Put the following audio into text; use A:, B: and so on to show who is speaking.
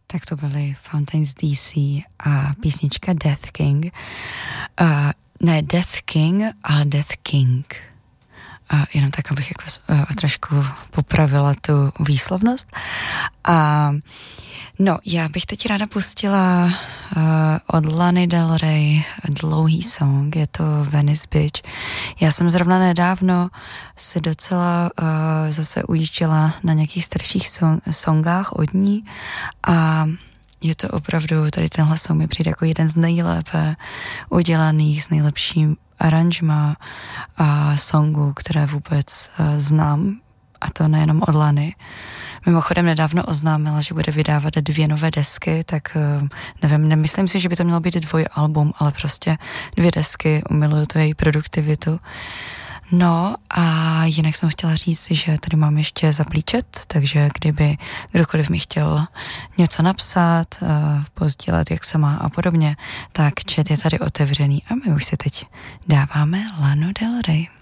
A: Tak to byly Fountains DC a písnička Death King. Ne Death King, ale Death King. Jenom tak, abych jako trošku popravila tu výslovnost. No, já bych teď ráda pustila od Lany Del Rey dlouhý song, je to Venice Beach. Já jsem zrovna nedávno si docela zase ujížděla na nějakých starších songách od ní a je to opravdu, tady tenhle song mi přijde jako jeden z nejlépe udělaných, z nejlepším aranžma a songů, které vůbec znám, a to nejenom od Lany. Mimochodem nedávno oznámila, že bude vydávat 2 nové desky, tak nevím, nemyslím si, že by to mělo být 2 album, ale prostě 2 desky, miluju tu její produktivitu. No a jinak jsem chtěla říct, že tady mám ještě zaplíčet, takže kdyby kdokoliv mi chtěl něco napsat, pozdílet, jak se má a podobně, tak chat je tady otevřený a my už si teď dáváme Lanu Del Rey.